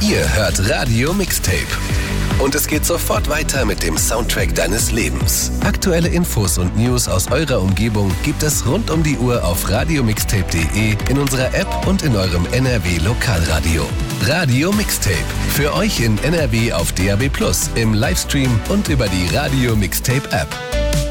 Ihr hört Radio Mixtape. Und es geht sofort weiter mit dem Soundtrack deines Lebens. Aktuelle Infos und News aus eurer Umgebung gibt es rund um die Uhr auf radiomixtape.de, in unserer App und in eurem NRW Lokalradio. Radio Mixtape. Für euch in NRW auf DAB+, im Livestream und über die Radio Mixtape App.